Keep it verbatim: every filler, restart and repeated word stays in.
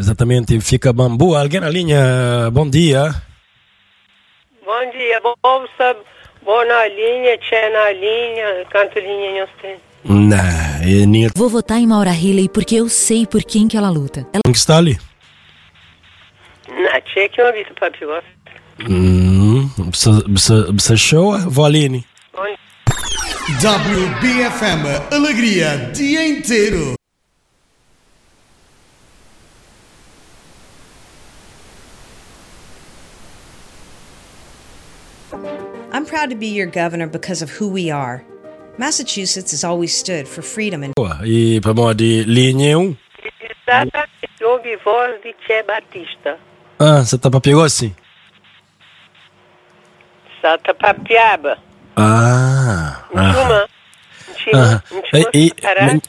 exatamente, fica bambu. Alguém na linha, bom dia. Bom dia, bolsa, boa na linha, tchê na linha, canto linha nós tem. Não, é ninha. Vou votar em Maura Healey porque eu sei por quem que ela luta. Ela... Quem que está ali? Na tchê que eu vi para pior. Hum, você show, Valine. W B F M, alegria, dia inteiro. I'm proud to be your governor because of who we are. Massachusetts has always stood for freedom and... E para modo de linha um? Exatamente, ouvi voz de Tchê Batista. Ah, você tá para pegar assim? Sata Papiaba. Ah. Nchuma. Nchuma. Ah. Nchuma. E, e,